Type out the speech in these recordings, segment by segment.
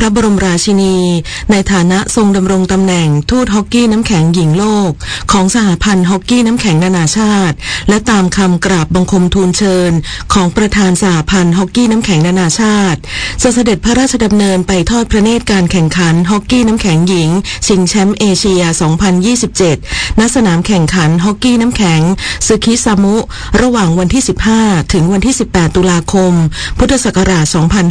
ระบรมราชินีในฐานะทรงดำรงตำแหน่งทูตฮอกกี้น้ำแข็งหญิงโลกของสหพันธ์ฮอกกี้น้ำแข็งนานาชาติและตามคำกราบบังคมทูลเชิญของประธานสหพันธ์ฮอกกี้น้ำแข็งนานาชาติจะเสด็จพระราชดำเนินไปทอดพระเนตรการแข่งขันฮอกกี้น้ำแข็งหญิงชิงแชมป์เอเชีย 2027 ณ สนามแข่งขันฮอกกี้น้ำแข็งซึคิซามุระหว่างวันที่ 15 ถึงวันที่ 18 ตุลาคม พุทธศักราช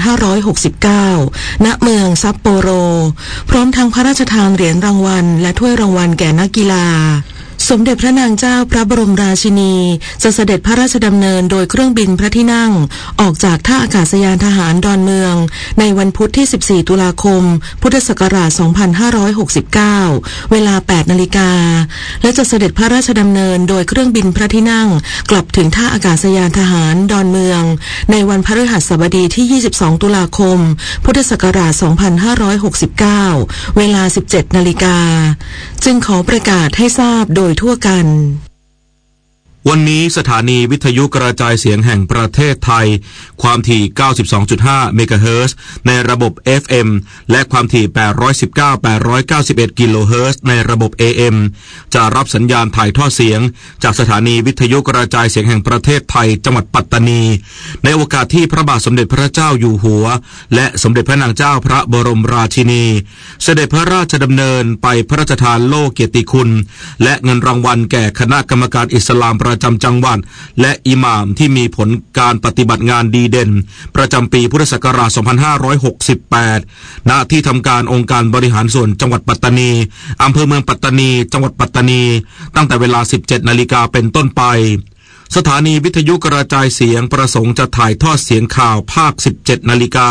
2569 ณ เมืองซัปโปโรพร้อมทั้งพระราชทานเหรียญรางวัลและถ้วยรางวัลแก่นักกีฬาสมเด็จพระนางเจ้าพระบรมราชินีจะเสด็จพระราชดำเนินโดยเครื่องบินพระที่นั่งออกจากท่าอากาศยานทหารดอนเมืองในวันพุธที่ 14 ตุลาคม พุทธศักราช 2569 เวลา 8 นาฬิกาและจะเสด็จพระราชดำเนินโดยเครื่องบินพระที่นั่งกลับถึงท่าอากาศยานทหารดอนเมืองในวันพฤหัสบดีที่ 22 ตุลาคม พุทธศักราช 2569 เวลา 17 นาฬิกาจึงขอประกาศให้ทราบโดยทั่วกันวันนี้สถานีวิทยุกระจายเสียงแห่งประเทศไทยความถี่ 92.5 เมกะเฮิรตซ์ในระบบ FM และความถี่ 819-891 กิโลเฮิรตซ์ในระบบ AM จะรับสัญญาณถ่ายทอดเสียงจากสถานีวิทยุกระจายเสียงแห่งประเทศไทยจังหวัดปัตตานีในโอกาสที่พระบาทสมเด็จพระเจ้าอยู่หัวและสมเด็จพระนางเจ้าพระบรมราชินีเสด็จพระราชดำเนินไปพระราชทานโล่เกียรติคุณและเงินรางวัลแก่คณะกรรมการอิสลามประจำจังหวัดและอิหม่ามที่มีผลการปฏิบัติงานดีเด่นประจำปีพุทธศักราช 2568 ณ ที่ทำการองค์การบริหารส่วนจังหวัดปัตตานีอำเภอเมืองปัตตานีจังหวัดปัตตานีตั้งแต่เวลา 17 นาฬิกาเป็นต้นไปสถานีวิทยุกระจายเสียงประสงค์จะถ่ายทอดเสียงข่าวภาค 17 นาฬิกา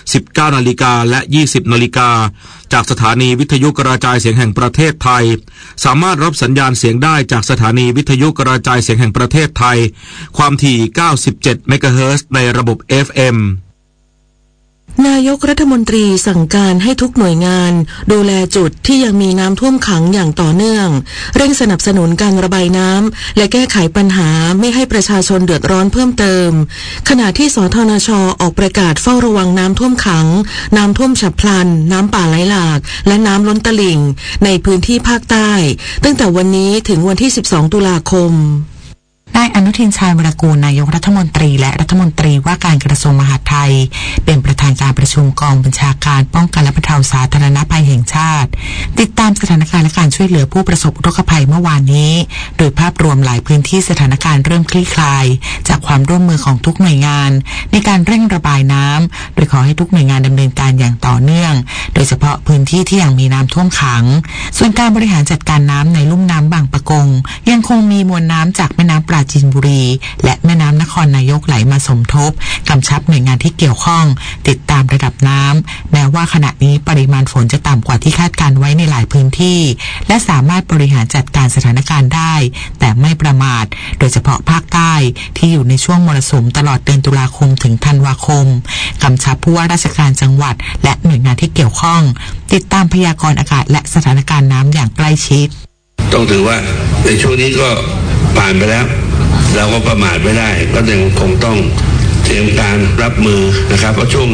19 นาฬิกาและ 20 นาฬิกาจากสถานีวิทยุกระจายเสียงแห่งประเทศไทยสามารถรับสัญญาณเสียงได้จากสถานีวิทยุกระจายเสียงแห่งประเทศไทยความถี่ 97 เมกะเฮิรตซ์ในระบบ FM นายกรัฐมนตรีสั่งการให้ทุกหน่วยงานดูแลจุดที่ยังมีน้ำท่วมขังอย่างต่อเนื่องเร่งสนับสนุนการระบายน้ำและแก้ไขปัญหาไม่ให้ประชาชนเดือดร้อนเพิ่มเติมขณะที่สธนช.ออกประกาศเฝ้าระวังน้ำท่วมขังน้ำท่วมฉับพลันน้ำป่าไหลหลากและน้ำล้นตลิ่งในพื้นที่ภาคใต้ตั้งแต่วันนี้ถึงวันที่ 12 ตุลาคมนายอนุทินชาญวิรากูลนายกรัฐมนตรีและรัฐมนตรีว่าการกระทรวงมหาดไทยเป็นประธานการประชุมกองบัญชาการป้องกันและบรรเทาสาธารณภัยแห่งชาติติดตามสถานการณ์และการช่วยเหลือผู้ประสบอุทกภัยเมื่อวานนี้โดยภาพรวมหลายพื้นที่สถานการณ์เริ่มคลี่คลายจากความร่วมมือของทุกหน่วยงานในการเร่งระบายน้ำโดยขอให้ทุกหน่วยงานดำเนินการอย่างต่อเนื่องโดยเฉพาะพื้นที่ที่ยังมีน้ำท่วมขังส่วนการบริหารจัดการน้ำในลุ่มน้ำบางปะกงยังคงมีมวลน้ำจากแม่น้ำปราจีนบุรีและแม่น้ำนครนายกไหลมาสมทบกำชับหน่วยงานที่เกี่ยวข้องติดตามระดับน้ำแม้ว่าขณะนี้ปริมาณฝนจะต่ำกว่าที่คาดการไว้ในหลายพื้นที่และสามารถบริหารจัดการสถานการณ์ได้แต่ไม่ประมาทโดยเฉพาะภาคใต้ที่อยู่ในช่วงมรสุมตลอดเดือนตุลาคมถึงธันวาคมกำชับผู้ว่าราชการจังหวัดและหน่วยงานที่เกี่ยวข้องติดตามพยากรณ์อากาศและสถานการณ์น้ำอย่างใกล้ชิดต้องถือว่าในช่วงนี้ก็ผ่านไปแล้วเราก็ประมาทไม่ได้ก็ยังคงต้องเตรียมการรับมือนะครับเพราะช่วง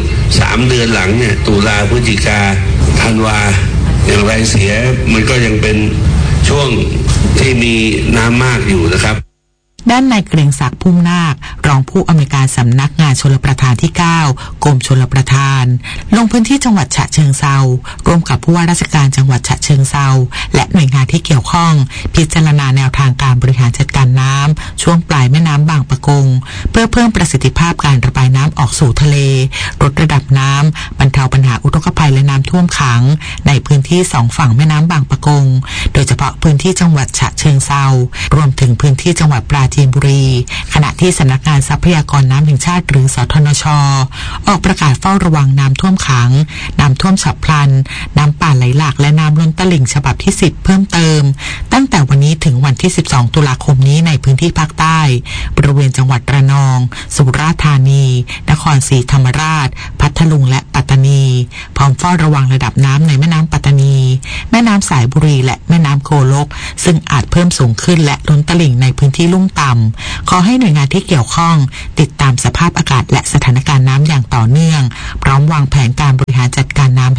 3 เดือนหลังเนี่ยตุลาพฤศจิกาธันวาอย่างไรเสียมันก็ยังเป็นช่วงที่มีน้ำมากอยู่นะครับด้านนายเกรียงศักดิ์พุ่มนาครองผู้อำนวยการสำนักงานชลประทานที่9กรมชลประทานลงพื้นที่จังหวัดฉะเชิงเทราร่วมกับผู้ว่าราชการจังหวัดฉะเชิงเทราและหน่วยงานที่เกี่ยวข้องพิจารณาแนวทางการบริหารจัดการน้ำช่วงปลายแม่น้ำบางปะกงเพื่อเพิ่มประสิทธิภาพการระบายน้ำออกสู่ทะเลลดระดับน้ำบรรเทาปัญหาอุทกภัยและน้ำท่วมขังในพื้นที่2ฝั่งแม่น้ำบางปะกงโดยเฉพาะพื้นที่จังหวัดฉะเชิงเทรารวมถึงพื้นที่จังหวัดปราจีนบุรีขณะที่สำนักงานทรัพยากรน้ำแห่งชาติหรือสธนช.ออกประกาศเฝ้าระวังน้ำท่วมขังน้ำท่วมฉับพลันน้ำป่าไหลหลากและน้ำล้นตลิ่งฉบับที่10เพิ่มเติมตั้งแต่วันนี้ถึงวันที่12 ตุลาคมนี้ในพื้นที่ภาคใต้บริเวณจังหวัดระนองสุราษฎร์ธานีนครศรีธรรมราชพัทลุงและปัตตานีพร้อมเฝ้าระวังระดับน้ำในแม่น้ำปัตตานีแม่น้ำสายบุรีและแม่น้ำโกลกซึ่งอาจเพิ่มสูงขึ้นและล้นตลิ่งในพื้นที่ลุ่มต่ำขอให้หน่วยงานที่เกี่ยวข้องติดตามสภาพอากาศและสถานการณ์น้ำอย่างต่อเนื่องพร้อมวางแผนการบริหารจัดก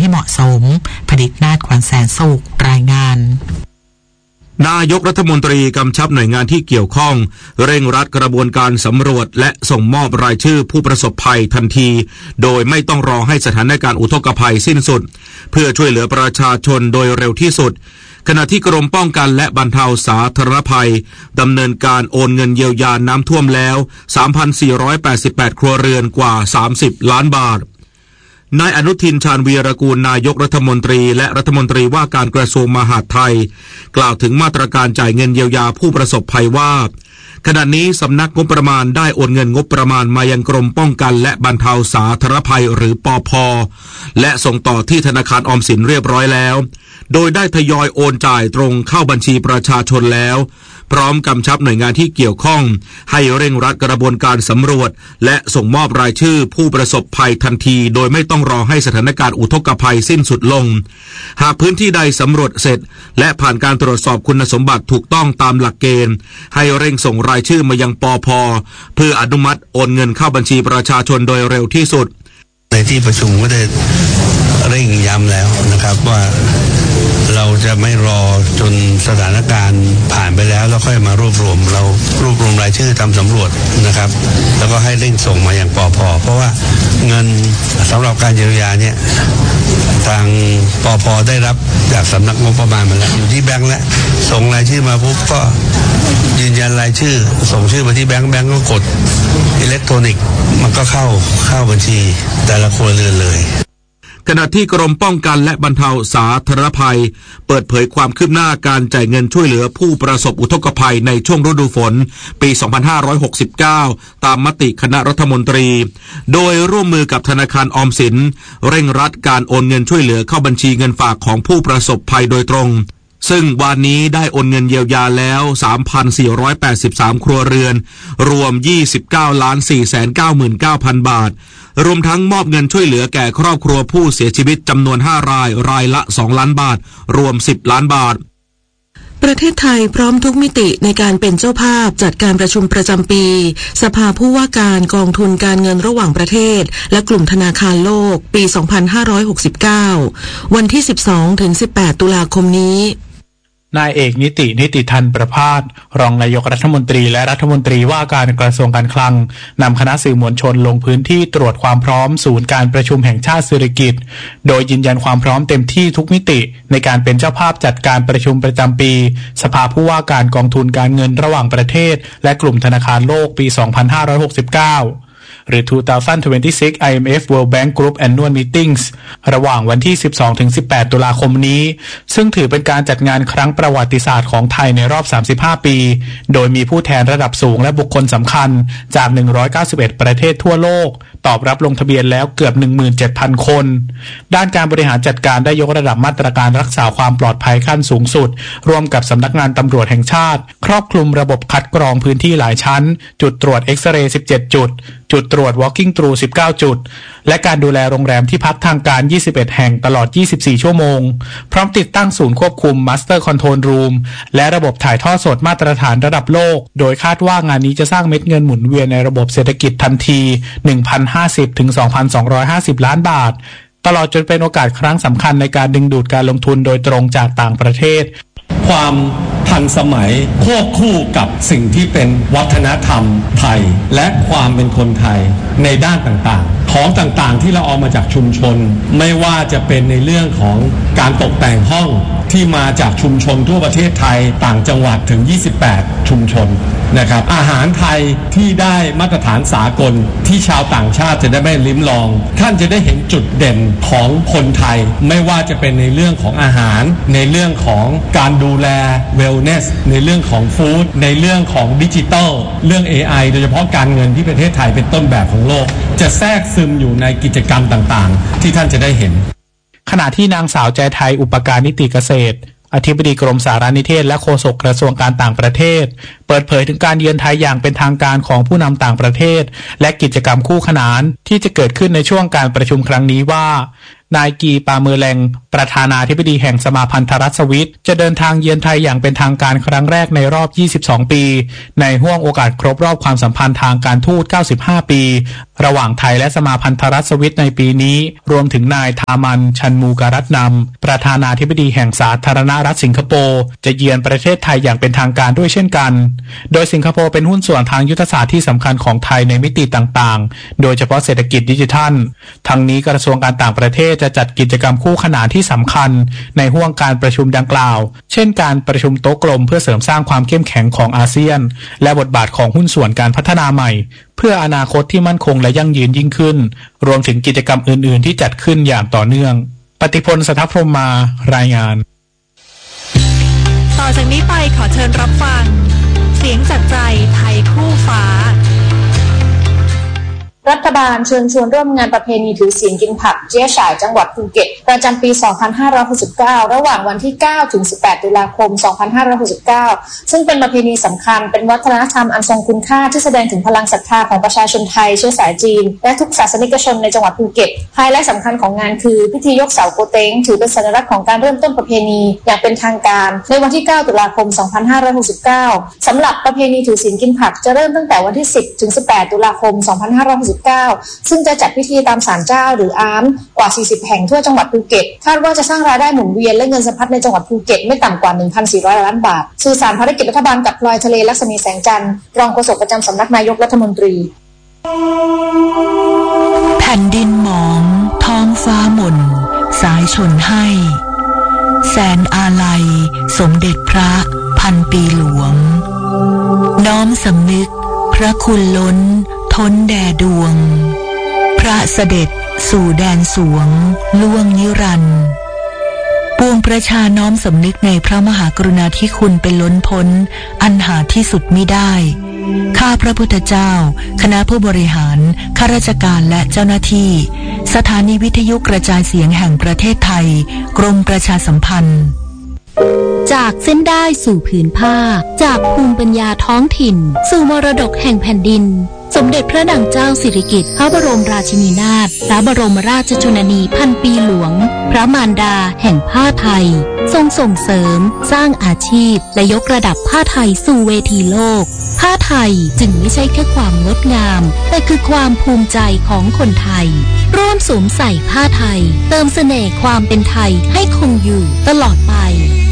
ให้เหมาะสมผลิตนาฏขวัญแสนสุขรายงานนายกรัฐมนตรีกำชับหน่วยงานที่เกี่ยวข้องเร่งรัดกระบวนการสำรวจและส่งมอบรายชื่อผู้ประสบภัยทันทีโดยไม่ต้องรอให้สถานการณ์อุทกภัยสิ้นสุดเพื่อช่วยเหลือประชาชนโดยเร็วที่สุดขณะที่กรมป้องกันและบรรเทาสาธารณภัยดำเนินการโอนเงินเยียวยาน้ำท่วมแล้ว 3,488 ครัวเรือนกว่า30ล้านบาทนายอนุทินชาญวีรกูลนายกรัฐมนตรีและรัฐมนตรีว่าการกระทรวงมหาดไทยกล่าวถึงมาตรการจ่ายเงินเยียวยาผู้ประสบภัยว่าขณะนี้สำนักงบประมาณได้โอนเงินงบประมาณมายังกรมป้องกันและบรรเทาสาธารณภัยหรือปภ.และส่งต่อที่ธนาคารออมสินเรียบร้อยแล้วโดยได้ทยอยโอนจ่ายตรงเข้าบัญชีประชาชนแล้วพร้อมกำชับหน่วยงานที่เกี่ยวข้องให้เร่งรัดกระบวนการสำรวจและส่งมอบรายชื่อผู้ประสบภัยทันทีโดยไม่ต้องรอให้สถานการณ์อุทกภัยสิ้นสุดลงหากพื้นที่ใดสำรวจเสร็จและผ่านการตรวจสอบคุณสมบัติถูกต้องตามหลักเกณฑ์ให้เร่งส่งรายชื่อมายังปภ.เพื่ออนุมัติโอนเงินเข้าบัญชีประชาชนโดยเร็วที่สุดในที่ประชุมก็ได้เร่งย้ำแล้วนะครับว่าเราจะไม่รอจนสถานการณ์ผ่านไปแล้วค่อยมารวบรวมรายชื่อทำสำรวจนะครับแล้วก็ให้เร่งส่งมาอย่างปภ.เพราะว่าเงินสำหรับการเยียวยาเนี่ยทางปภ.ได้รับจากสำนักงบประมาณมาแล้วอยู่ที่แบงค์แล้วส่งรายชื่อมาปุ๊บก็ยืนยันรายชื่อส่งชื่อมาที่แบงค์ก็กดอิเล็กทรอนิกส์มันก็เข้าบัญชีแต่ละครัวเรือนเลยขณะที่กรมป้องกันและบรรเทาสาธารณภัยเปิดเผยความคืบหน้าการจ่ายเงินช่วยเหลือผู้ประสบอุทกภัยในช่วงฤดูฝนปี 2569 ตามมติคณะรัฐมนตรีโดยร่วมมือกับธนาคารออมสินเร่งรัดการโอนเงินช่วยเหลือเข้าบัญชีเงินฝากของผู้ประสบภัยโดยตรงซึ่งวันนี้ได้โอนเงินเยียวยาแล้ว 3,483 ครัวเรือนรวม 29,499,000 บาทรวมทั้งมอบเงินช่วยเหลือแก่ครอบครัวผู้เสียชีวิตจำนวน5รายรายละ2ล้านบาทรวม10ล้านบาทประเทศไทยพร้อมทุกมิติในการเป็นเจ้าภาพจัดการประชุมประจำปีสภาผู้ว่าการกองทุนการเงินระหว่างประเทศและกลุ่มธนาคารโลกปี 2569 วันที่ 12-18 ตุลาคมนี้นายเอกนิติธันประภาสรองนายกรัฐมนตรีและรัฐมนตรีว่าการกระทรวงการคลังนำคณะสื่อมวลชนลงพื้นที่ตรวจความพร้อมศูนย์การประชุมแห่งชาติสิริกิติ์โดยยืนยันความพร้อมเต็มที่ทุกมิติในการเป็นเจ้าภาพจัดการประชุมประจำปีสภาผู้ว่าการกองทุนการเงินระหว่างประเทศและกลุ่มธนาคารโลกปี 2569หรือ 2026 IMF World Bank Group Annual Meetings ระหว่างวันที่ 12-18 ตุลาคมนี้ซึ่งถือเป็นการจัดงานครั้งประวัติศาสตร์ของไทยในรอบ 35 ปีโดยมีผู้แทนระดับสูงและบุคคลสำคัญจาก 191 ประเทศทั่วโลกตอบรับลงทะเบียนแล้วเกือบ 17,000 คนด้านการบริหารจัดการได้ยกระดับมาตรการรักษาความปลอดภัยขั้นสูงสุดร่วมกับสำนักงานตำรวจแห่งชาติครอบคลุมระบบคัดกรองพื้นที่หลายชั้นจุดตรวจเอ็กซเรย์ 17 จุดตรวจ walking through 19 จุดและการดูแลโรงแรมที่พักทางการ 21 แห่งตลอด 24 ชั่วโมงพร้อมติดตั้งศูนย์ควบคุม Master Control Room และระบบถ่ายทอดสดมาตรฐานระดับโลกโดยคาดว่างานนี้จะสร้างเม็ดเงินหมุนเวียนในระบบเศรษฐกิจทันที 1,050 ถึง 2,250 ล้านบาทตลอดจนเป็นโอกาสครั้งสำคัญในการดึงดูดการลงทุนโดยตรงจากต่างประเทศความทันสมัยควบคู่กับสิ่งที่เป็นวัฒนธรรมไทยและความเป็นคนไทยในด้านต่างๆของต่างๆที่เราเอามาจากชุมชนไม่ว่าจะเป็นในเรื่องของการตกแต่งห้องที่มาจากชุมชนทั่วประเทศไทยต่างจังหวัดถึง28ชุมชนนะครับอาหารไทยที่ได้มาตรฐานสากลที่ชาวต่างชาติจะได้ไม่ลิ้มลองท่านจะได้เห็นจุดเด่นของคนไทยไม่ว่าจะเป็นในเรื่องของอาหารในเรื่องของการดูแลเวลเนสในเรื่องของฟู้ดในเรื่องของดิจิทัลเรื่อง AI โดยเฉพาะการเงินที่ประเทศไทยเป็นต้นแบบของโลกจะแทรกซึมอยู่ในกิจกรรมต่างๆที่ท่านจะได้เห็นขณะที่นางสาวใจไทยอุปการนิติเกษตรอธิบดีกรมสารนิเทศและโฆษกกระทรวงการต่างประเทศเปิดเผยถึงการเยือนไทยอย่างเป็นทางการของผู้นำต่างประเทศและกิจกรรมคู่ขนานที่จะเกิดขึ้นในช่วงการประชุมครั้งนี้ว่านายกีปาเมอร์แลงประธานาธิบดีแห่งสมาพันธรัฐสวิสจะเดินทางเยือนไทยอย่างเป็นทางการครั้งแรกในรอบ22ปีในห้วงโอกาสครบรอบความสัมพันธ์ทางการทูต95ปีระหว่างไทยและสมาพันธรัฐสวิสในปีนี้รวมถึงนายทามันชันมูการัตนำประธานาธิบดีแห่งสาธารณรัฐสิงคโปร์จะเยือนประเทศไทยอย่างเป็นทางการด้วยเช่นกันโดยสิงคโปร์เป็นหุ้นส่วนทางยุทธศาสตร์ที่สำคัญของไทยในมิติต่างๆโดยเฉพาะเศรษฐกิจดิจิทัลทั้งนี้กระทรวงการต่างประเทศจะจัดกิจกรรมคู่ขนานที่สำคัญในห้วงการประชุมดังกล่าวเช่นการประชุมโต๊ะกลมเพื่อเสริมสร้างความเข้มแข็งของอาเซียนและบทบาทของหุ้นส่วนการพัฒนาใหม่เพื่ออนาคตที่มั่นคงและยั่งยืนยิ่งขึ้นรวมถึงกิจกรรมอื่นๆที่จัดขึ้นอย่างต่อเนื่องปฏิพล สัทธพรหมมารายงานต่อจากนี้ไปขอเชิญรับฟังเสียงจากใจไทยคู่ฟ้ารัฐบาลเชิญชวนร่วมงานประเพณีถือศีลกินผักเจี๊ยฉ่ายจังหวัดภูเก็ตประจำปี 2569 ระหว่างวันที่ 9 ถึง 18 ตุลาคม 2569 ซึ่งเป็นประเพณีสำคัญเป็นวัฒนธรรมอันทรงคุณค่าที่แสดงถึงพลังศรัทธาของประชาชนไทยเชื้อสายจีนและทุกศาสนิกชนในจังหวัดภูเก็ตไฮไลท์สำคัญของงานคือพิธียกเสาโกเต็งถือเป็นสัญลักษณ์ของการเริ่มต้นประเพณีอย่างเป็นทางการในวันที่ 9 ตุลาคม 2569 สำหรับประเพณีถือศีลกินผักจะเริ่มตั้งแต่วันที่ 10 ถึง 18 ตุลาคม 2569 ซึ่งจะจัดพิธีตามศาลเจ้าหรืออาร์มกว่า 40 แห่งทั่วจังหวัดภูเก็ตคาดว่าจะสร้างรายได้หมุนเวียนและเงินสะพัดในจังหวัดภูเก็ตไม่ต่ำกว่า 1,400 ล้านบาทสื่อสารภารกิจรัฐบาลกับพลอยทะเลลักษมีแสงจันทร์รองโฆษกประจำสำนักนายกรัฐมนตรีแผ่นดินหมองท้องฟ้าหม่นสายชนให้แสนอาลัยสมเด็จพระพันปีหลวงน้อมสำนึกพระคุณล้นท้นแด่ดวงพระเสด็จสู่แดนสวงล่วงนิรันดร์ปวงประชาน้อมสำนึกในพระมหากรุณาธิคุณเป็นล้นพ้นอันหาที่สุดมิได้ข้าพระพุทธเจ้าคณะผู้บริหารข้าราชการและเจ้าหน้าที่สถานีวิทยุกระจายเสียงแห่งประเทศไทยกรมประชาสัมพันธ์จากเส้นได้สู่ผืนผ้าจากภูมิปัญญาท้องถิ่นสู่มรดกแห่งแผ่นดินสมเด็จพระนางเจ้าสิริกิติ์พระบรมราชินีนาถพระบรมราชชนนีพันปีหลวงพระมารดาแห่งผ้าไทยทรงส่งเสริมสร้างอาชีพและยกระดับผ้าไทยสู่เวทีโลกผ้าไทยจึงไม่ใช่แค่ความงดงามแต่คือความภูมิใจของคนไทยร่วมสวมใส่ผ้าไทยเติมเสน่ห์ความเป็นไทยให้คงอยู่ตลอดไป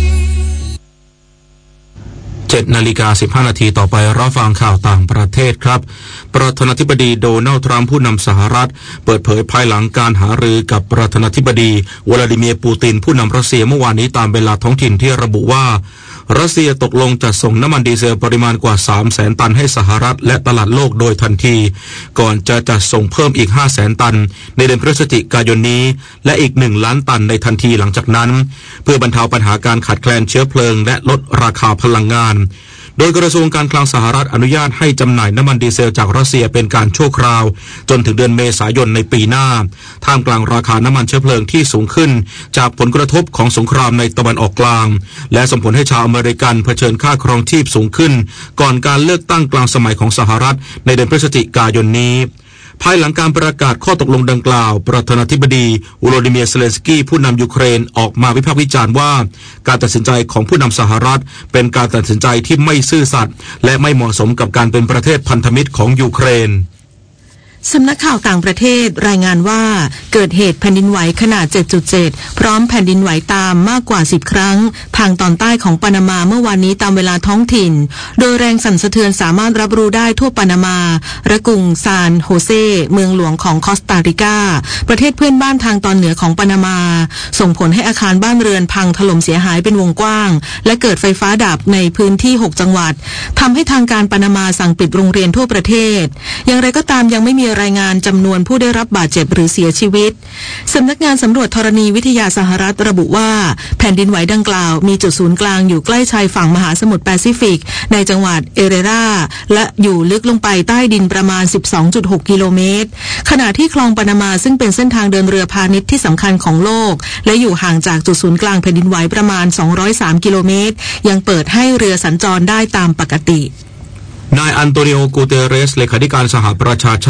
7:15 นาทีต่อไปรับฟังข่าวต่างประเทศครับประธานาธิบดีโดนัลด์ทรัมป์ผู้นำสหรัฐเปิดเผยภายหลังการหารือกับประธานาธิบดีวลาดิเมียร์ปูตินผู้นำรัสเซียเมื่อวานนี้ตามเวลาท้องถิ่นที่ระบุว่ารัสเซียตกลงจะส่งน้ำมันดีเซลปริมาณกว่า 300,000 ตันให้สหรัฐและตลาดโลกโดยทันทีก่อนจะจัดส่งเพิ่มอีก 500,000 ตันในเดือนพฤศจิกายนนี้และอีก1 ล้านตันในทันทีหลังจากนั้นเพื่อบรรเทาปัญหาการขาดแคลนเชื้อเพลิงและลดราคาพลังงานโดยกระทรวงการคลังสหรัฐอนุญาตให้จำหน่ายน้ำมันดีเซลจากรัสเซียเป็นการชั่วคราวจนถึงเดือนเมษายนในปีหน้าท่ามกลางราคาน้ำมันเชื้อเพลิงที่สูงขึ้นจากผลกระทบของสงครามในตะวันออกกลางและส่งผลให้ชาวอเมริกันเผชิญค่าครองชีพสูงขึ้นก่อนการเลือกตั้งกลางสมัยของสหรัฐในเดือนพฤศจิกายนนี้ภายหลังการประกาศข้อตกลงดังกล่าวประธานาธิบดีวโลดิเมียร์ เซเลนสกี้ผู้นำยูเครนออกมาวิพากษ์วิจารณ์ว่าการตัดสินใจของผู้นำสหรัฐเป็นการตัดสินใจที่ไม่ซื่อสัตย์และไม่เหมาะสมกับการเป็นประเทศพันธมิตรของยูเครนสำนักข่าวต่างประเทศรายงานว่าเกิดเหตุแผ่นดินไหวขนาด 7.7 พร้อมแผ่นดินไหวตามมากกว่า10 ครั้งทางตอนใต้ของปานามาเมื่อวานนี้ตามเวลาท้องถิ่นโดยแรงสั่นสะเทือนสามารถรับรู้ได้ทั่วปานามาระกรุงซานโฮเซเมืองหลวงของคอสตาริกาประเทศเพื่อนบ้านทางตอนเหนือของปานามาส่งผลให้อาคารบ้านเรือนพังถล่มเสียหายเป็นวงกว้างและเกิดไฟฟ้าดับในพื้นที่6 จังหวัดทำให้ทางการปานามาสั่งปิดโรงเรียนทั่วประเทศอย่างไรก็ตามยังไม่มีรายงานจำนวนผู้ได้รับบาดเจ็บหรือเสียชีวิตสำนักงานสำรวจธรณีวิทยาสหรัฐระบุว่าแผ่นดินไหวดังกล่าวมีจุดศูนย์กลางอยู่ใกล้ชายฝั่งมหาสมุทรแปซิฟิกในจังหวัดเอเรราและอยู่ลึกลงไปใต้ดินประมาณ 12.6 กิโลเมตรขณะที่คลองปานามาซึ่งเป็นเส้นทางเดินเรือพาณิชย์ที่สำคัญของโลกและอยู่ห่างจากจุดศูนย์กลางแผ่นดินไหวประมาณ 203 กิโลเมตรยังเปิดให้เรือสัญจรได้ตามปกตินายอันโตนิโอ กูเตเรสเลขาธิการสหประชาชาติ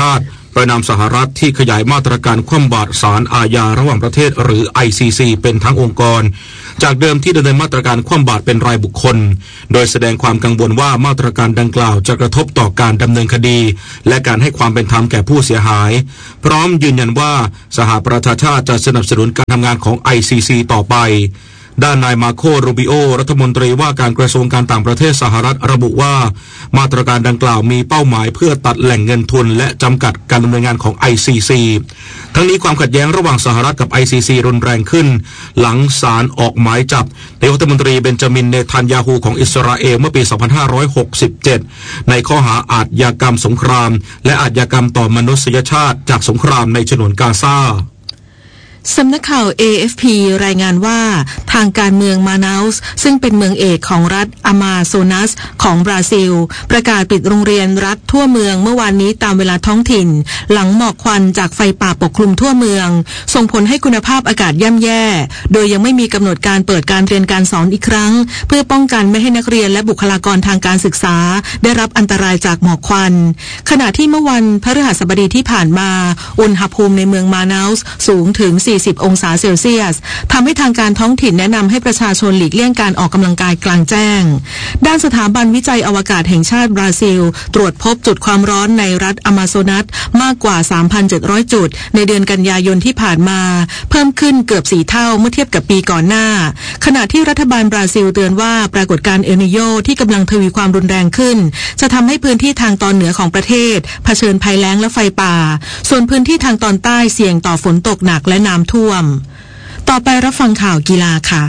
ประนามสหรัฐที่ขยายมาตรการคว่ำบาตรศาลอาญาระหว่างประเทศหรือ ICC เป็นทั้งองค์กรจากเดิมที่ดำเนินมาตรการคว่ำบาตรเป็นรายบุคคลโดยแสดงความกังวลว่ามาตรการดังกล่าวจะกระทบต่อการดำเนินคดีและการให้ความเป็นธรรมแก่ผู้เสียหายพร้อมยืนยันว่าสหประชาชาติจะสนับสนุนการทำงานของ ICC ต่อไปด้านนายมาโค รูบิโอรัฐมนตรีว่าการกระทรวงการต่างประเทศสหรัฐระบุว่ามาตรการดังกล่าวมีเป้าหมายเพื่อตัดแหล่งเงินทุนและจำกัดการดำเนินงานของ ICC ทั้งนี้ความขัดแย้งระหว่างสหรัฐกับ ICC รุนแรงขึ้นหลังศาลออกหมายจับนายกรัฐมนตรีเบนจามินเนทันยาฮูของอิสราเอลเมื่อปี 2567 ในข้อหาอาชญากรรมสงครามและอาชญากรรมต่อมนุษยชาติจากสงครามในฉนวนกาซาสำนักข่าว AFP รายงานว่าทางการเมืองมานาอุสซึ่งเป็นเมืองเอกของรัฐอามาโซนัสของบราซิลประกาศปิดโรงเรียนรัฐทั่วเมืองเมื่อวานนี้ตามเวลาท้องถิ่นหลังหมอกควันจากไฟป่าปกคลุมทั่วเมืองส่งผลให้คุณภาพอากาศย่ำแย่โดยยังไม่มีกำหนดการเปิดการเรียนการสอนอีกครั้งเพื่อป้องกันไม่ให้นักเรียนและบุคลากรทางการศึกษาได้รับอันตรายจากหมอกควันขณะที่เมื่อวันพฤหัสบดีที่ผ่านมาอุณหภูมิในเมืองมานาอุสสูงถึง40 องศาเซลเซียสทำให้ทางการท้องถิ่นแนะนำให้ประชาชนหลีกเลี่ยงการออกกำลังกายกลางแจ้งด้านสถาบันวิจัยอวกาศแห่งชาติบราซิลตรวจพบจุดความร้อนในรัฐอามาโซนัสมากกว่า 3,700 จุดในเดือนกันยายนที่ผ่านมาเพิ่มขึ้นเกือบ4 เท่าเมื่อเทียบกับปีก่อนหน้าขณะที่รัฐบาลบราซิลเตือนว่าปรากฏการณ์เอลนิโญที่กำลังทวีความรุนแรงขึ้นจะทำให้พื้นที่ทางตอนเหนือของประเทศเผชิญภัยแล้งและไฟป่าส่วนพื้นที่ทางตอนใต้เสี่ยงต่อฝนตกหนักและน้ำท่วมต่อไปรับฟังข่าวกีฬาค่ะ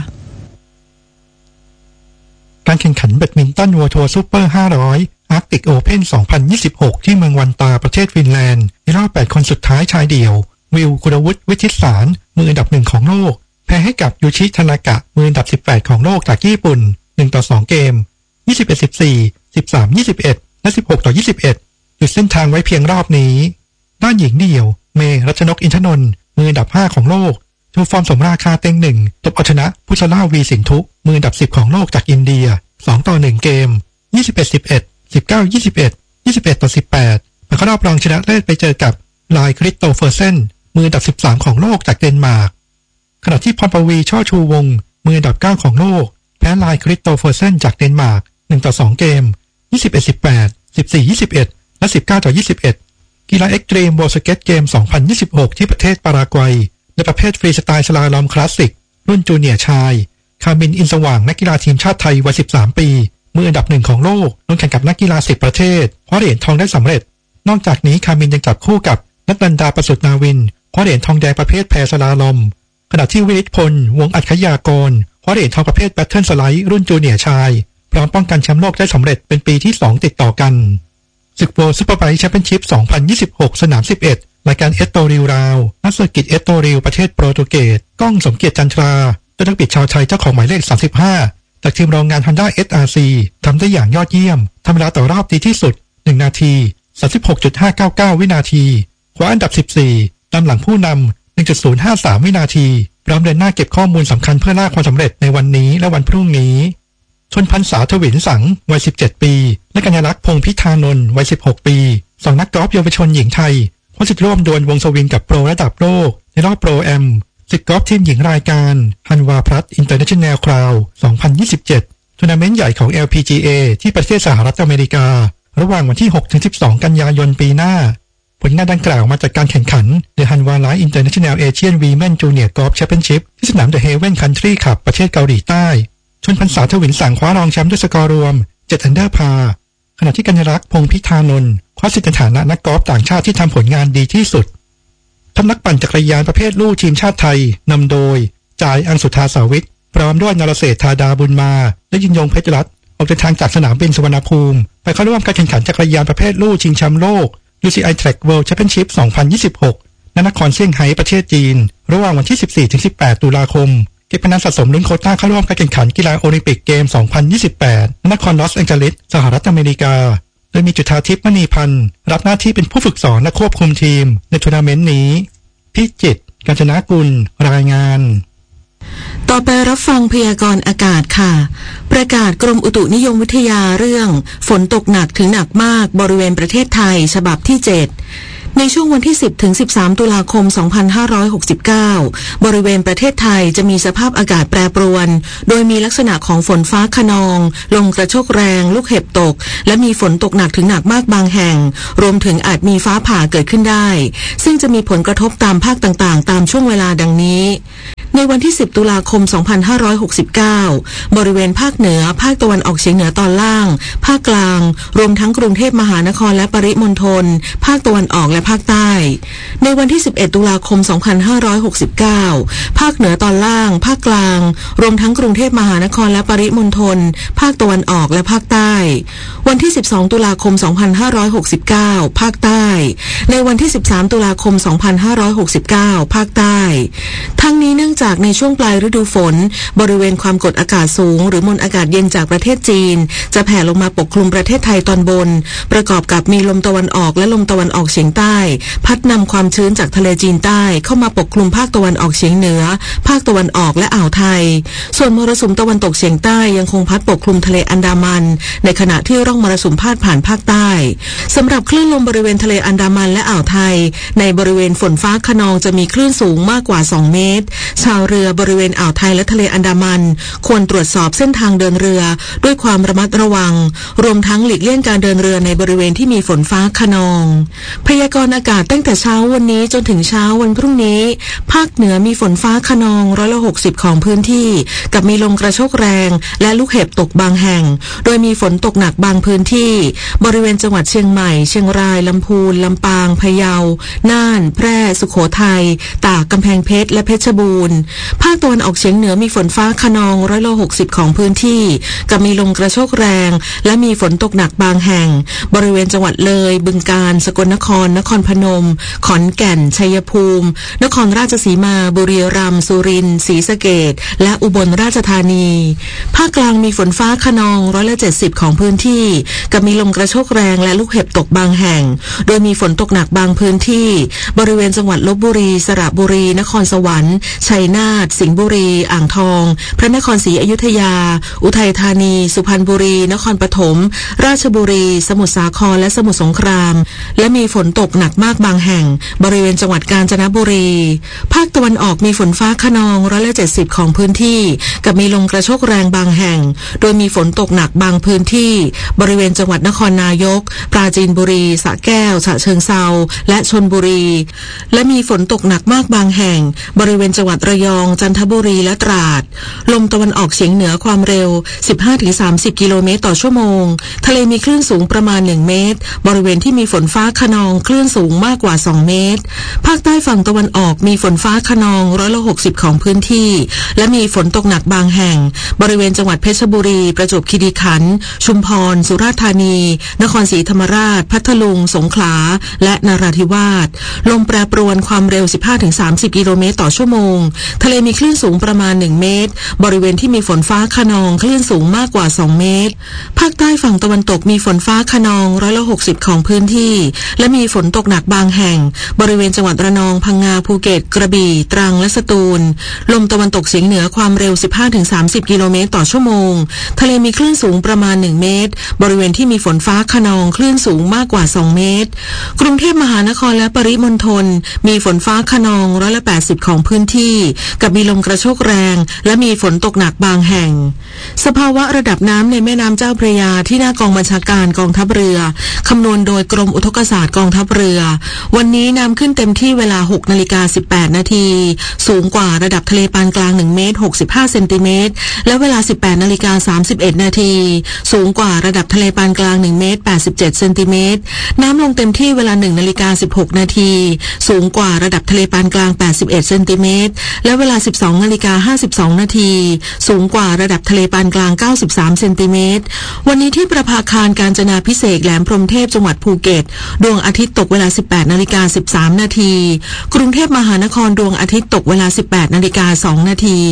การแข่งขันแบดมินตันวัวทัวร์ซูเปอร์500 Arctic Open 2026 ที่เมืองวันตาประเทศฟินแลนด์ในรอบ8คนสุดท้ายชายเดี่ยววิว กุลวุฒิ วิชิตสารมืออันดับ1ของโลกแพ้ให้กับยูชิ ทานากะมืออันดับ18ของโลกจากญี่ปุ่น1-2 เกม 21-14 13-21 และ 16-21 หยุดเส้นทางไว้เพียงรอบนี้ด้านหญิงเดี่ยวเมย์รัชนก อินทนนท์มืออันดับ5ของโลกโชว์ฟอร์มสมราคาเต็งหนึ่งตบเอาชนะพุชล่าวีสินทุมืออันดับ10ของโลกจากอินเดีย2-1 เกม 21-11 19-21 21-18และเข้ารอบรองชนะเลิศไปเจอกับไลน์คริสโตเฟอร์เซนมืออันดับ13ของโลกจากเดนมาร์กขณะที่พรปวีช่อชูวงศ์มืออันดับ9ของโลกแพ้ไลน์คริสโตเฟอร์เซนจากเดนมาร์ก1-2 เกม 21-18 14-21 และ 19-21 กีฬาเอ็กตรีมวอลสเก็ตเกม 2026 ที่ประเทศปารากวัยในประเภทฟรีสไตล์สลาลอมคลาสสิกรุ่นจูเนียร์ชายคามินอินสว่างนักกีฬาทีมชาติไทยวัย13 ปีมืออันดับ1ของโลกลงแข่งกับนักกีฬา10 ประเทศคว้าเหรียญทองได้สำเร็จนอกจากนี้คามินยังจับคู่กับนัทนันดาประสุทธิ์นาวินคว้าเหรียญทองแดงประเภทแพรสลาลอมขณะที่วิริศพลวงศ์อัจฉริยากรคว้าเหรียญทองประเภทแบทเทิลสไลด์รุ่นจูเนียร์ชายพร้อมป้องกันแชมป์โลกได้สำเร็จเป็นปีที่2ติดต่อกันศึกโวลด์ซุปเปอร์ไบค์แชมเปี้ยนชิพ 2026 สนาม11รายการเอสโตริลราวนักเซอร์กิตเอสโตริลประเทศโปรตุเกสก้องสมเกียรติจันทราตัวนักบิดชาวไทยเจ้าของหมายเลข35จากทีมโรงงาน Honda SRC ทำได้อย่างยอดเยี่ยมทำเวลาต่อรอบดีที่สุด1 นาที 36.599 วินาทีคว้าอันดับ14ตามหลังผู้นำ 1.053 วินาทีพร้อมเดินหน้าเก็บข้อมูลสำคัญเพื่อล่าความสำเร็จในวันนี้และวันพรุ่งนี้ชนพันษาทวินสังวัย17 ปีและกัญญาลักษณ์พงษ์พิธานนท์วัย16 ปี2นักกอล์ฟเยาวชนหญิงไทยพบสิทธิ์ร่วมดวลวงสวิงกับโปรระดับโลกในรอบโปรแอมสิทธิ์กอล์ฟทีมหญิงรายการฮันวาพลัสอินเตอร์เนชั่นแนลคราว 2027 ทัวร์นาเมนต์ใหญ่ของ LPGA ที่ประเทศสหรัฐอเมริการะหว่างวันที่ 6-12 กันยายนปีหน้าผลงานดังกล่าวมาจากการแข่งขัน The Hanwha Life International Asian Women Junior Golf Championship ที่สนาม The Haven Country Club ประเทศเกาหลีใต้ชนพันษาทวินสังคว้ารองแชมป์ด้วยสกอร์รวม7 อันเดอร์พาร์ขณะที่กัญญาลักษณ์พงษ์พิธานนท์คว้าสิทธิ์ในฐานะนักกอล์ฟต่างชาติที่ทำผลงานดีที่สุดทัพนักปั่นจักรยานประเภทลู่ทีมชาติไทยนำโดยจ่ายอังสุธาสาวิทย์พร้อมด้วยนรเศรษฐ์ธาดาบุญมาและยินยงเพชรรัตน์ออกเดินทางจากสนามบินสุวรรณภูมิไปเข้าร่วมการแข่งขันจักรยานประเภทลู่ชิงแชมป์โลก UCI Track World Championship 2026 ณ นครเซี่ยงไฮ้ประเทศจีนระหว่างวันที่ 14-18 ตุลาคมเก็บคะแนนสะสมลุ้นโควต้าเข้าร่วมการแข่งขันกีฬาโอลิมปิกเกม 2028 ณ นครลอสแองเจลิสสหรัฐอเมริกาโดยมีจุฑาทิพย์มณีพันธ์รับหน้าที่เป็นผู้ฝึกสอนและควบคุมทีมในทัวร์นาเมนต์นี้พิจิตร กาญจนกุลรายงานต่อไปรับฟังพยากรณ์อากาศค่ะประกาศกรมอุตุนิยมวิทยาเรื่องฝนตกหนักถึงหนักมากบริเวณประเทศไทยฉบับที่7 ในช่วงวันที่ 10 ถึง 13 ตุลาคม 2569 บริเวณประเทศไทยจะมีสภาพอากาศแปรปรวนโดยมีลักษณะของฝนฟ้าคะนองลมกระโชกแรงลูกเห็บตกและมีฝนตกหนักถึงหนักมากบางแห่งรวมถึงอาจมีฟ้าผ่าเกิดขึ้นได้ซึ่งจะมีผลกระทบตามภาคต่างๆตามช่วงเวลาดังนี้ในวันที่ 10 ตุลาคม 2569 บริเวณภาคเหนือภาคตะวันออกเฉียงเหนือตอนล่างภาคกลางรวมทั้งกรุงเทพมหานครและปริมณฑลภาคตะวันออกและภาคใต้ในวันที่ 11 ตุลาคม 2569 ภาคเหนือตอนล่างภาคกลางรวมทั้งกรุงเทพมหานครและปริมณฑลภาคตะวันออกและภาคใต้วันที่ 12 ตุลาคม 2569 ภาคใต้ในวันที่ 13 ตุลาคม 2569 ภาคใต้ทั้งนี้เนื่องจากในช่วงปลายฤดูฝนบริเวณความกดอากาศสูงหรือมวลอากาศเย็นจากประเทศจีนจะแผ่ลงมาปกคลุมประเทศไทยตอนบนประกอบกับมีลมตะวันออกและลมตะวันออกเฉียงใต้พัดนำความชื้นจากทะเลจีนใต้เข้ามาปกคลุมภาคตะวันออกเฉียงเหนือภาคตะวันออกและอ่าวไทยส่วนมรสุมตะวันตกเฉียงใต้ยังคงพัดปกคลุมทะเลอันดามันในขณะที่ร่องมรสุมพาดผ่านภาคใต้สำหรับคลื่นลมบริเวณทะเลอันดามันและอ่าวไทยในบริเวณฝนฟ้าคะนองจะมีคลื่นสูงมากกว่า2 เมตรชาวเรือบริเวณอ่าวไทยและทะเลอันดามันควรตรวจสอบเส้นทางเดินเรือด้วยความระมัดระวังรวมทั้งหลีกเลี่ยงการเดินเรือในบริเวณที่มีฝนฟ้าคะนองพยากรณ์อากาศตั้งแต่เช้าวันนี้จนถึงเช้าวันพรุ่งนี้ภาคเหนือมีฝนฟ้าคะนอง160ของพื้นที่กับมีลมกระโชกแรงและลูกเห็บตกบางแห่งโดยมีฝนตกหนักบางพื้นที่บริเวณจังหวัดเชียงใหม่เชียงรายลำพูนลำปางพะเยาน่านแพร่สุโขทัยตากกำแพงเพชรและเพชรบูรณ์ภาคตะวันออกเฉียงเหนือมีฝนฟ้าคะนอง160ของพื้นที่กับมีลมกระโชกแรงและมีฝนตกหนักบางแห่งบริเวณจังหวัดเลยบึงกาฬสกลนครนครพนมขอนแก่นชัยภูมินครราชสีมาบุรีรัมย์สุรินทร์ศรีสะเกษและอุบลราชธานีภาคกลางมีฝนฟ้าคะนอง170ของพื้นที่กับมีลมกระโชกแรงและลูกเห็บตกบางแห่งโดยมีฝนตกหนักบางพื้นที่บริเวณจังหวัดลพบุรีสระบุรีนครสวรรค์ชัยนาทสิงห์บุรีอ่างทองพระนครศรีอยุธยาอุทัยธานีสุพรรณบุรีนครปฐมราชบุรีสมุทรสาครและสมุทรสงครามและมีฝนตกหนักมากบางแห่งบริเวณจังหวัดกาญจนบุรีภาคตะวันออกมีฝนฟ้าคะนอง170ของพื้นที่กับมีลมกระโชกแรงบางแห่งโดยมีฝนตกหนักบางพื้นที่บริเวณจังหวัดนครนายกปราจีนบุรีสระแก้วฉะเชิงเทราและชลบุรีและมีฝนตกหนักมากบางแห่งบริเวณจังหวัดระยองจันทบุรีและตราดลมตะวันออกเฉียงเหนือความเร็ว 15-30 กิโลเมตรต่อชั่วโมงทะเลมีคลื่นสูงประมาณ1 เมตรบริเวณที่มีฝนฟ้าคะนองคลื่นสูงมากกว่า2 เมตรภาคใต้ฝั่งตะวันออกมีฝนฟ้าคะนอง160ของพื้นที่และมีฝนตกหนักบางแห่งบริเวณจังหวัดเพชรบุรีประจวบคีรีขันธ์ชุมพรสุราษฎร์ธานีนครศรีธรรมราชพัทลุงสงขลาและนราธิวาสลมแปรปรวนความเร็ว 15-30 กิโลเมตรต่อชั่วโมงทะเลมีคลื่นสูงประมาณ1 เมตรบริเวณที่มีฝนฟ้าคะนองคลื่นสูงมากกว่า2 เมตรภาคใต้ฝั่งตะวันตกมีฝนฟ้าคะนอง160ของพื้นที่และมีฝนตกหนักบางแห่งบริเวณจังหวัดระนองพังงาภูเก็ตกระบี่ตรังและสตูลลมตะวันตกเฉียงเหนือความเร็ว 15-30 กิโลเมตรต่อชั่วโมงทะเลมีคลื่นสูงประมาณ1 เมตรบริเวณที่มีฝนฟ้าคะนองคลื่นสูงมากกว่า2 เมตรกรุงเทพมหานครและปริมณฑลมีฝนฟ้าคะนอง180ของพื้นที่กับมีลมกระโชกแรงและมีฝนตกหนักบางแห่งสภาวะระดับน้ำในแม่น้ำเจ้าพระยาที่หน้ากองบัญชาการกองทัพเรือคำนวณโดยกรมอุทกศาสตร์กองทัพเรือวันนี้น้ำขึ้นเต็มที่เวลา 6:18 นาทีสูงกว่าระดับทะเลปานกลาง1 เมตร 65 เซนติเมตรและเวลา 18:31 นาทีสูงกว่าระดับทะเลปานกลาง1 เมตร 87 เซนติเมตรน้ำลงเต็มที่เวลา 1:16 นาทีสูงกว่าระดับทะเลปานกลาง81 เซนติเมตรและเวลา 12:52 นาทีสูงกว่าระดับทะเลปานกลาง93 เซนติเมตรวันนี้ที่ประภาคารกาญจนาภิเษกแหลมพรหมเทพจังหวัดภูเก็ตดวงอาทิตย์ตกเวลา 18:13 นาทีกรุงเทพมหานครดวงอาทิตย์ตกเวลา 18:02 นาที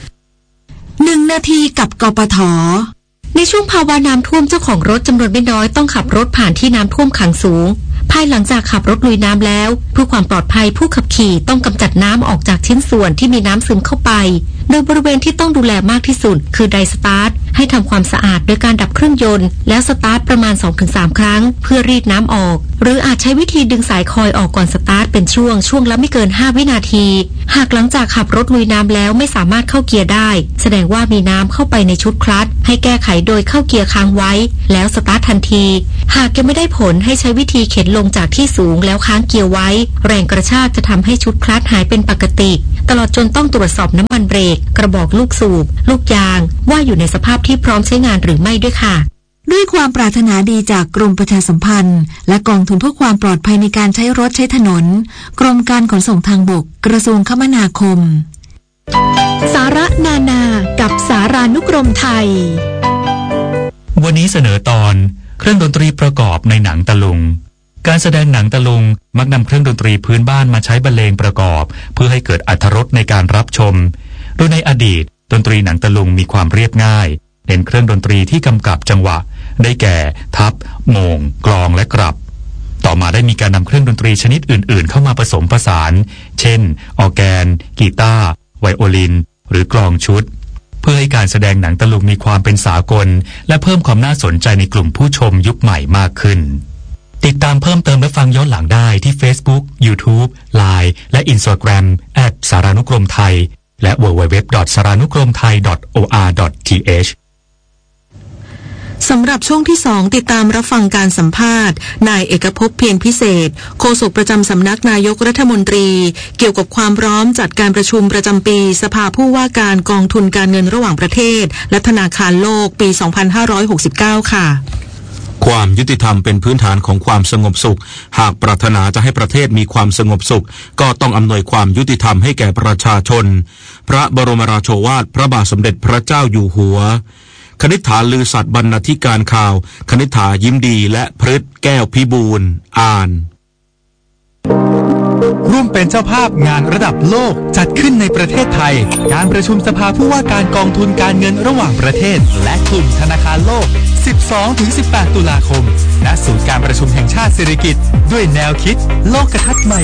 1 นาทีกับกปท.ในช่วงภาวะน้ำท่วมเจ้าของรถจำนวนไม่น้อยต้องขับรถผ่านที่น้ำท่วมขังสูงภายหลังจากขับรถลุยน้ำแล้วเพื่อความปลอดภัยผู้ขับขี่ต้องกำจัดน้ำออกจากชิ้นส่วนที่มีน้ำซึมเข้าไปโดยบริเวณที่ต้องดูแลมากที่สุดคือไดสตาร์ทให้ทำความสะอาดโดยการดับเครื่องยนต์แล้วสตาร์ทประมาณ 2-3 ครั้งเพื่อรีดน้ำออกหรืออาจใช้วิธีดึงสายคอยออกก่อนสตาร์ทเป็นช่วงละไม่เกิน5 วินาทีหากหลังจากขับรถลุยน้ำแล้วไม่สามารถเข้าเกียร์ได้แสดงว่ามีน้ำเข้าไปในชุดคลัตช์ให้แก้ไขโดยเข้าเกียร์ค้างไว้แล้วสตาร์ททันทีหากยังไม่ได้ผลให้ใช้วิธีเข็นลงจากที่สูงแล้วค้างเกียร์ไว้แรงกระชากจะทำให้ชุดคลัตช์หายเป็นปกติตลอดจนต้องตรวจสอบน้ำมันเบรกกระบอกลูกสูบลูกยางว่าอยู่ในสภาพที่พร้อมใช้งานหรือไม่ด้วยค่ะด้วยความปรารถนาดีจากกรมประชาสัมพันธ์และกองทุนเพื่อความปลอดภัยในการใช้รถใช้ถนนกรมการขนส่งทางบกกระทรวงคมนาคมสาระนานากับสารานุกรมไทยวันนี้เสนอตอนเครื่องดนตรีประกอบในหนังตะลุงการแสดงหนังตะลุงมักนำเครื่องดนตรีพื้นบ้านมาใช้บรรเลงประกอบเพื่อให้เกิดอรรถรสในการรับชมโดยในอดีตดนตรีหนังตะลุงมีความเรียบง่ายเน้นเครื่องดนตรีที่กำกับจังหวะได้แก่ทับโมงกลองและกรับต่อมาได้มีการนำเครื่องดนตรีชนิดอื่นๆเข้ามาผสมผสานเช่นออร์แกนกีตาร์ไวโอลินหรือกลองชุดเพื่อให้การแสดงหนังตะลุงมีความเป็นสากลและเพิ่มความน่าสนใจในกลุ่มผู้ชมยุคใหม่มากขึ้นติดตามเพิ่มเติมและฟังย้อนหลังได้ที่ Facebook, YouTube, Line และ Instagram @ สารานุกรมไทยและ www.saranukromthai.or.th สำหรับช่วงที่2ติดตามรับฟังการสัมภาษณ์นายเอกภพเพียรพิเศษโฆษกประจำสำนักนายกรัฐมนตรีเกี่ยวกับความพร้อมจัดการประชุมประจำปีสภาผู้ว่าการกองทุนการเงินระหว่างประเทศและธนาคารโลกปี 2569 ค่ะความยุติธรรมเป็นพื้นฐานของความสงบสุขหากปรารถนาจะให้ประเทศมีความสงบสุขก็ต้องอำนวยความยุติธรรมให้แก่ประชาชนพระบรมราโชวาทพระบาทสมเด็จพระเจ้าอยู่หัวคณิษฐาลือสัตย์บรรณาธิการข่าวคณิษฐายิ้มดีและพฤทธิ์แก้วพิบูลอ่านร่วมเป็นเจ้าภาพงานระดับโลกจัดขึ้นในประเทศไทยการประชุมสภาผู้ว่าการกองทุนการเงินระหว่างประเทศและกลุ่มธนาคารโลก 12-18 ตุลาคมณศูนย์การประชุมแห่งชาติสิริกิติ์ด้วยแนวคิดโลกทัศน์ใหม่